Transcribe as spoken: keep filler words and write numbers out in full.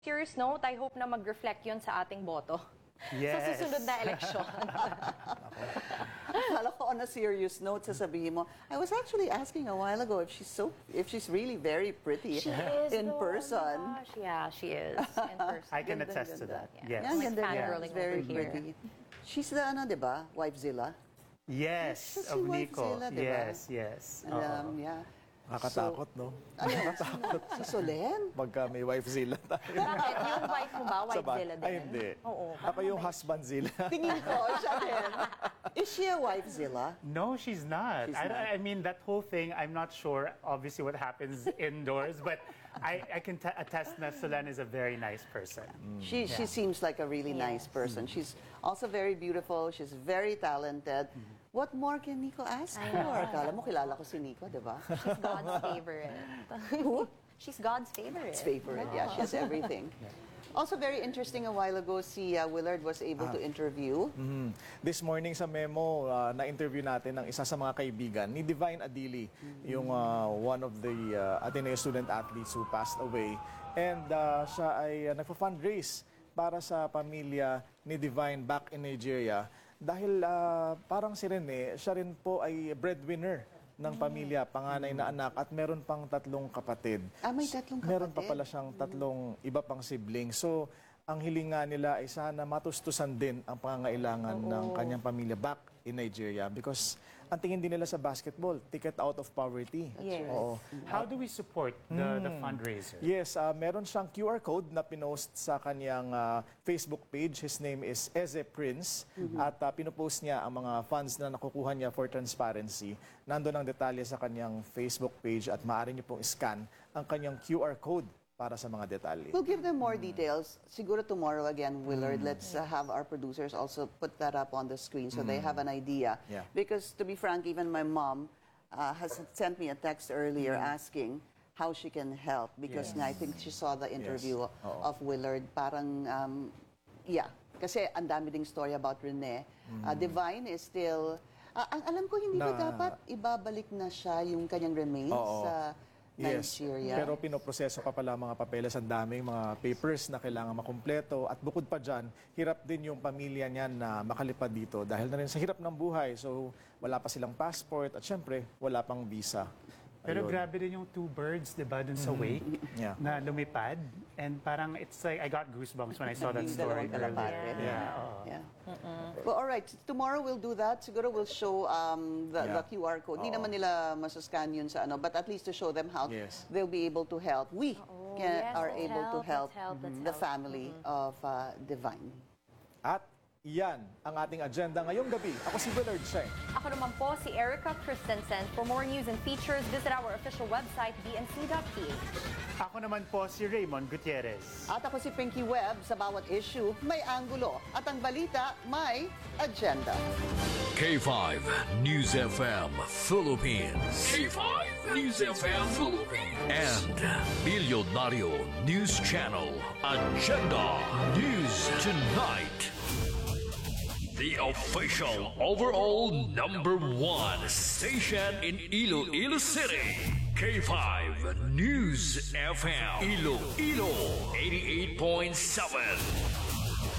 Curious note, I hope na mag-reflect yun sa ating boto. Yes. Sa susunod na eleksyon. Akala ko on a serious note, sasabihin mo, I was actually asking a while ago if she's so, if she's really very pretty She is, in though. person. Oh my gosh, yeah, she is in person. I can Ganda, attest to ganda. that. Yeah. Yes. Yeah, Like ganda niya. fangirling She's very over here. pretty. She's the, ano, di ba? Wifezilla. Yes, She's of si Nico. Wifezilla, di ba? Yes, yes. And, Oo. um, yeah. Nakakatakot, no? Ano, sino? Si Solen? Pagka may wife-zilla tayo. Bakit? Yung wife mo ba? Sa Wife ba- zilla din? Ay, hindi. Oo. Ako yung husband-zilla. Tingin ko, siya din. Is she a wifezilla? No, she's not. She's I, not. I mean, that whole thing, I'm not sure, obviously, what happens indoors, but I, I can t- attest that Solen is a very nice person. She she seems like a really nice person. She's also very beautiful. She's very talented. What more can Nico ask for? Kala mo kilala ko si Nico, di ba? She's God's favorite. Who? She's God's favorite. His favorite. Yeah, she has everything. Also very interesting, a while ago, si uh, Willard was able to interview. Mhm. This morning sa memo, uh, na-interview natin ng isa sa mga kaibigan ni Divine Adili, yung uh, one of the uh, Ateneo student athletes who passed away. And uh, siya ay uh, nagpa-fundraise para sa pamilya ni Divine back in Nigeria. Dahil uh, parang si Rene, siya rin po ay breadwinner ng pamilya, panganay na anak, at meron pang tatlong kapatid. Ah, may tatlong Meron pa kapatid? pala siyang tatlong iba pang siblings. So, ang hiling nga nila ay sana matustusan din ang pangangailangan ng kanyang pamilya back in Nigeria because ang tingin din nila sa basketball, ticket out of poverty. Yes. Oo. How do we support the, the fundraiser? Yes, uh, meron siyang Q R code na pinost sa kanyang uh, Facebook page. His name is Eze Prince. At uh, pinopost niya ang mga funds na nakukuha niya for transparency. Nandun ang detalye sa kanyang Facebook page at maaari niyo pong scan ang kanyang Q R code para sa mga detalye. We'll give them more details. Siguro tomorrow again, Willard, let's uh, have our producers also put that up on the screen so they have an idea. Yeah. Because to be frank, even my mom uh, has sent me a text earlier asking how she can help because nga, I think she saw the interview Oo. of Willard. Parang, um, yeah, kasi ang dami ding story about Rene. Uh, Divine is still, uh, ang alam ko hindi ba Na- dapat ibabalik na siya yung kanyang remains Oo. sa Yes, Nigeria? pero pinoproseso pa pala mga papeles, ang daming mga papers na kailangan makumpleto at bukod pa dyan, hirap din yung pamilya niyan na makalipad dito dahil na rin sa hirap ng buhay. So wala pa silang passport at syempre wala pang visa. Pero Ayun. grabe din yung two birds, di ba, dun sa wake Yeah. na lumipad. And parang it's like, I got goosebumps when I saw that Yung story dalawang kalapate. earlier. Yeah, oo. Yeah. Well, all right. Tomorrow we'll do that. Siguro we'll show um, the, the Yeah. Q R code. Hindi Oo. naman nila masuscan yun sa ano, but at least to show them how Yes. they'll be able to help. We can, yes, are let's able to help, help, let's help, let's the help. family of uh, Divine. At iyan ang ating agenda ngayong gabi. Ako si Willard Sheng. Ako naman po si Erica Christensen. For more news and features, visit our official website, b n c dot p h. Ako naman po si Raymond Gutierrez. At ako si Pinky Webb. Sa bawat issue, may anggulo. At ang balita, may agenda. K five News F M Philippines. K five News F M Philippines. And Milyonaryo News Channel Agenda News Tonight. The official overall number one station in Iloilo City. K five News F M Iloilo eighty-eight point seven.